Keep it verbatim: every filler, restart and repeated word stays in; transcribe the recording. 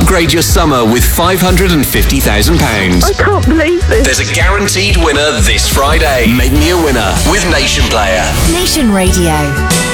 Upgrade your summer with five hundred fifty thousand pounds. I can't believe this. There's a guaranteed winner this Friday. Make me a winner with Nation Player. Nation Radio.